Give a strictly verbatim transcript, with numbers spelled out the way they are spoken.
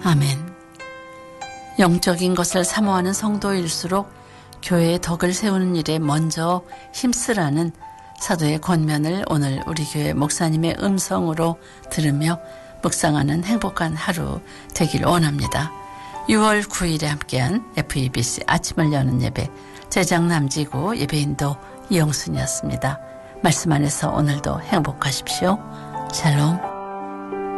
아멘. 영적인 것을 사모하는 성도일수록 교회의 덕을 세우는 일에 먼저 힘쓰라는 사도의 권면을 오늘 우리 교회 목사님의 음성으로 들으며 묵상하는 행복한 하루 되길 원합니다. 유월 구일에 함께한 에프이비씨 아침을 여는 예배, 제작 남지구 예배인도 이영순이었습니다. 말씀 안에서 오늘도 행복하십시오. 샬롬.